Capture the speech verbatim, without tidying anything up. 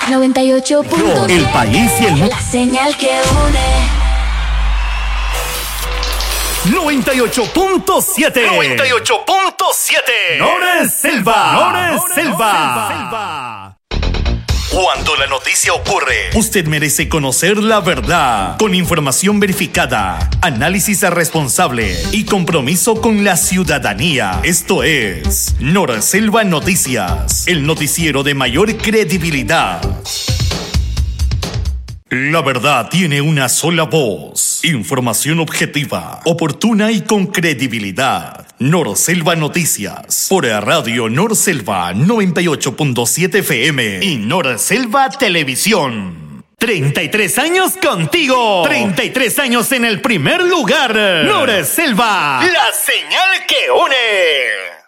noventa y ocho punto siete. El país y el mundo. La señal que une. noventa y ocho punto siete. noventa y ocho punto siete. Nores Selva. Nores Selva. Selva. Cuando la noticia ocurre, usted merece conocer la verdad, con información verificada, análisis responsable y compromiso con la ciudadanía. Esto es Nores Selva Noticias, el noticiero de mayor credibilidad. La verdad tiene una sola voz. Información objetiva, oportuna y con credibilidad. Norselva Noticias. Por Radio Norselva noventa y ocho punto siete F M y Norselva Televisión. treinta y tres años contigo. treinta y tres años en el primer lugar. Norselva. la señal que une.